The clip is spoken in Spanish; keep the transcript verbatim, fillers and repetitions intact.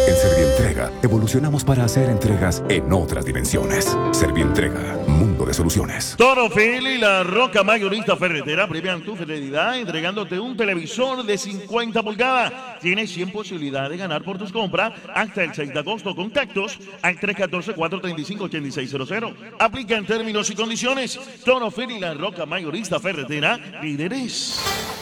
En Servientrega evolucionamos para hacer entregas en otras dimensiones. Servientrega, mundo de soluciones. Toro Fili y la Roca Mayorista Ferretera premian tu fidelidad entregándote un televisor de cincuenta pulgadas. Tienes cien posibilidades de ganar por tus compras hasta el seis de agosto. Contactos al tres uno cuatro, cuatro tres cinco, ocho seis cero cero. Aplica en términos y condiciones. Toro Fili y la Roca Mayorista Ferretera, líderes.